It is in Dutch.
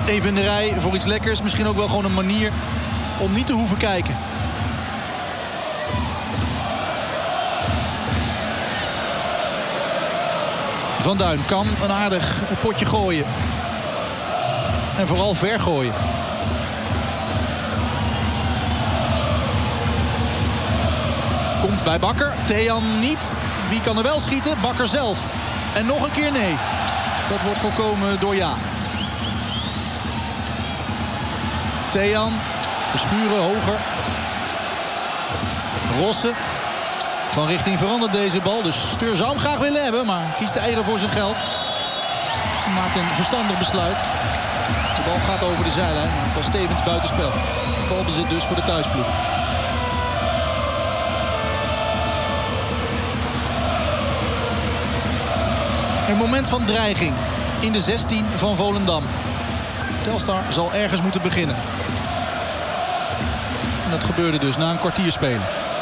even in de rij voor iets lekkers. Misschien ook wel gewoon een manier om niet te hoeven kijken. Van Duin kan een aardig potje gooien. En vooral ver gooien. Komt bij Bakker. Thean niet. Wie kan er wel schieten? Bakker zelf. En nog een keer nee. Dat wordt voorkomen door Ja. Thean. Verschuren hoger. Rosse. Van richting verandert deze bal. Dus Steur zou hem graag willen hebben. Maar kiest de eieren voor zijn geld. Maakt een verstandig besluit. De bal gaat over de zijlijn. Maar het was Stevens buitenspel. Balbezit dus voor de thuisploeg. Een moment van dreiging in de 16 van Volendam. Telstar zal ergens moeten beginnen. En dat gebeurde dus na een kwartier spelen.